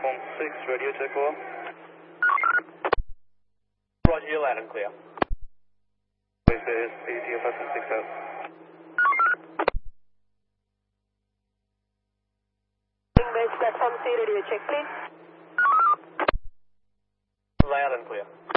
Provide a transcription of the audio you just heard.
platform 6, radio check well. Roger, you're loud and clear. This is ATO platform 6 out. Base platform 3, radio check please. Loud and clear.